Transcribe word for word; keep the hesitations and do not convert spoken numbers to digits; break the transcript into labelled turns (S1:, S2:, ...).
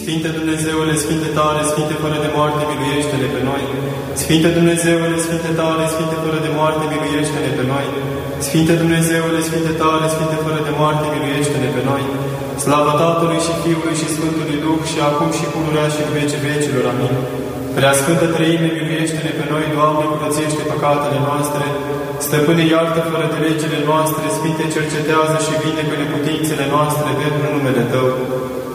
S1: Sfinte Dumnezeule, Sfinte tare, Sfinte fără de moarte, miluiește-ne pe noi. Sfinte Dumnezeule, Sfinte tare, Sfinte fără de moarte, miluiește-ne pe noi. Sfinte Dumnezeule, Sfinte tare, Sfinte fără de moarte, miluiește-ne pe noi. Slavă Tatălui și Fiului și Sfântului Duh și acum și pururea și în vecii vecilor. Amin. Preasfântă Treime, miluiește-ne pe noi, Doamne, curățește păcatele noastre. Stăpâne, iartă fără de legile noastre, Sfinte, cercetează și vindecă neputințele noastre pentru numele Tău.